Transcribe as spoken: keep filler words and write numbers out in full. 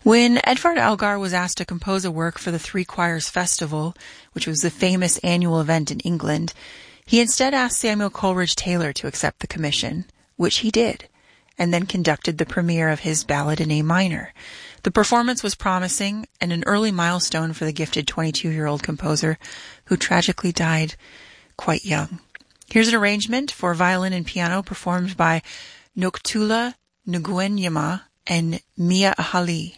When Edvard Elgar was asked to compose a work for the Three Choirs Festival, which was the famous annual event in England, he instead asked Samuel Coleridge Taylor to accept the commission, which he did, and then conducted the premiere of his ballad in A minor. The performance was promising and an early milestone for the gifted twenty-two-year-old composer who tragically died quite young. Here's an arrangement for violin and piano performed by Noktula Nguyen Yama and Mia Ahali.